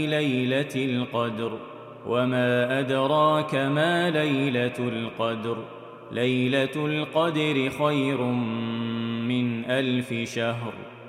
ليلة القدر وما أدراك ما ليلة القدر ليلة القدر خير من 1000 شهر